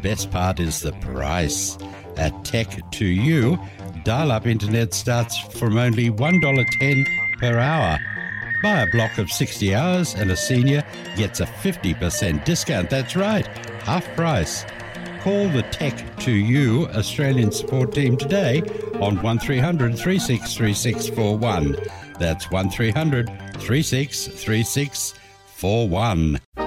best part is the price. At Tech2U, dial-up internet starts from only $1.10 per hour. Buy a block of 60 hours and a senior gets a 50% discount. That's right, half price. Call the Tech2U Australian support team today on 1300 363641. That's 1300 363641.